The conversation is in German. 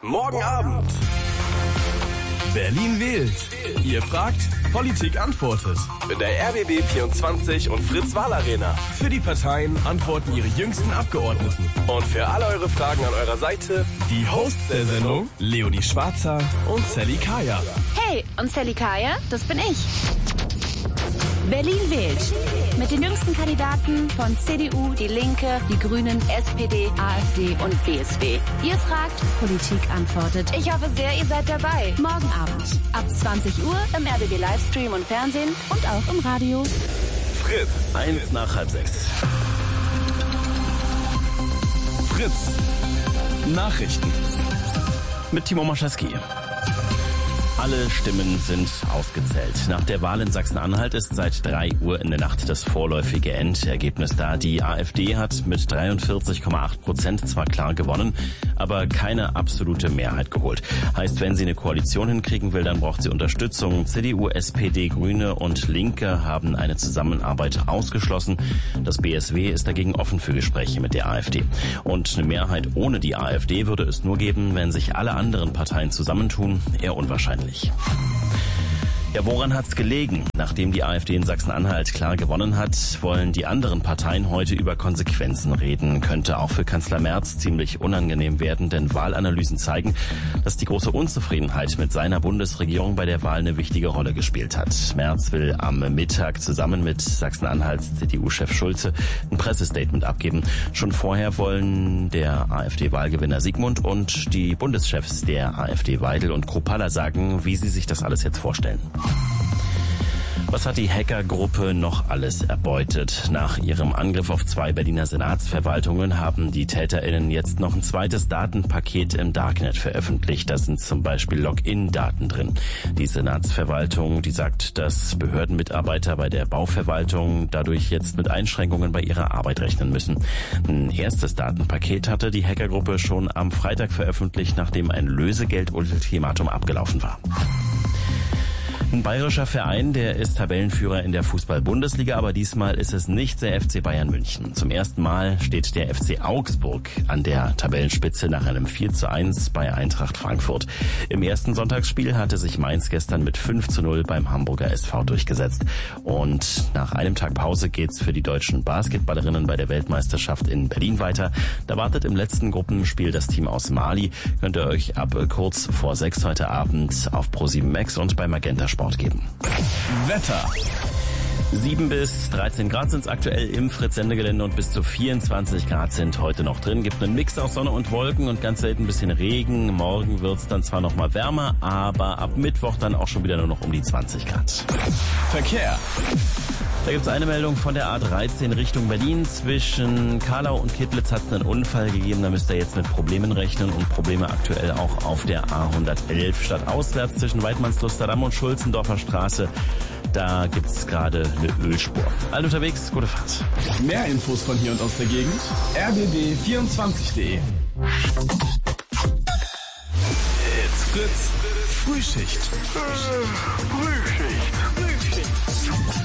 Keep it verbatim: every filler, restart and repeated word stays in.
Morgen Abend. Berlin wählt. Ihr fragt, Politik antwortet. In der R B B vierundzwanzig und Fritz-Wahl-Arena. Für die Parteien antworten ihre jüngsten Abgeordneten. Und für alle eure Fragen an eurer Seite die Hosts der Sendung, Leonie Schwarzer und Sally Kaya. Hey, und Sally Kaya, das bin ich. Berlin wählt. Mit den jüngsten Kandidaten von C D U, die Linke, die Grünen, S P D, AfD und B S W. Ihr fragt, Politik antwortet. Ich hoffe sehr, ihr seid dabei. Morgen Abend ab zwanzig Uhr im R B B Livestream und Fernsehen und auch im Radio. Fritz. Eins nach halb sechs. Fritz. Nachrichten. Mit Timo Maschewski. Alle Stimmen sind ausgezählt. Nach der Wahl in Sachsen-Anhalt ist seit drei Uhr in der Nacht das vorläufige Endergebnis da. Die AfD hat mit dreiundvierzig Komma acht Prozent zwar klar gewonnen, aber keine absolute Mehrheit geholt. Heißt, wenn sie eine Koalition hinkriegen will, dann braucht sie Unterstützung. C D U, S P D, Grüne und Linke haben eine Zusammenarbeit ausgeschlossen. Das B S W ist dagegen offen für Gespräche mit der AfD. Und eine Mehrheit ohne die AfD würde es nur geben, wenn sich alle anderen Parteien zusammentun. Eher unwahrscheinlich. Ja, woran hat's gelegen? Nachdem die AfD in Sachsen-Anhalt klar gewonnen hat, wollen die anderen Parteien heute über Konsequenzen reden. Könnte auch für Kanzler Merz ziemlich unangenehm werden, denn Wahlanalysen zeigen, dass die große Unzufriedenheit mit seiner Bundesregierung bei der Wahl eine wichtige Rolle gespielt hat. Merz will am Mittag zusammen mit Sachsen-Anhalts C D U-Chef Schulze ein Pressestatement abgeben. Schon vorher wollen der AfD-Wahlgewinner Sigmund und die Bundeschefs der AfD Weidel und Kruppalla sagen, wie sie sich das alles jetzt vorstellen. Was hat die Hackergruppe noch alles erbeutet? Nach ihrem Angriff auf zwei Berliner Senatsverwaltungen haben die TäterInnen jetzt noch ein zweites Datenpaket im Darknet veröffentlicht. Da sind zum Beispiel Login-Daten drin. Die Senatsverwaltung, die sagt, dass Behördenmitarbeiter bei der Bauverwaltung dadurch jetzt mit Einschränkungen bei ihrer Arbeit rechnen müssen. Ein erstes Datenpaket hatte die Hackergruppe schon am Freitag veröffentlicht, nachdem ein Lösegeld-Ultimatum abgelaufen war. Ein bayerischer Verein, der ist Tabellenführer in der Fußball-Bundesliga, aber diesmal ist es nicht der F C Bayern München. Zum ersten Mal steht der F C Augsburg an der Tabellenspitze nach einem vier zu eins bei Eintracht Frankfurt. Im ersten Sonntagsspiel hatte sich Mainz gestern mit fünf zu null beim Hamburger S V durchgesetzt. Und nach einem Tag Pause geht's für die deutschen Basketballerinnen bei der Weltmeisterschaft in Berlin weiter. Da wartet im letzten Gruppenspiel das Team aus Mali. Könnt ihr euch ab kurz vor sechs heute Abend auf ProSieben Max und bei Magenta Sport geben. Wetter. sieben bis dreizehn Grad sind es aktuell im Fritz-Sendegelände und bis zu vierundzwanzig Grad sind heute noch drin. Gibt einen Mix aus Sonne und Wolken und ganz selten ein bisschen Regen. Morgen wird es dann zwar noch mal wärmer, aber ab Mittwoch dann auch schon wieder nur noch um die zwanzig Grad. Verkehr. Da gibt es eine Meldung von der A dreizehn Richtung Berlin. Zwischen Karlau und Kittlitz hat es einen Unfall gegeben. Da müsst ihr jetzt mit Problemen rechnen und Probleme aktuell auch auf der A hundertelf. Stadtauswärts zwischen Weidmannslusterdamm und Schulzendorfer Straße. Da gibt es gerade eine Ölspur. All unterwegs, gute Fahrt. Mehr Infos von hier und aus der Gegend. R B B vierundzwanzig punkt de. It's Fritz. Frühschicht. Frühschicht.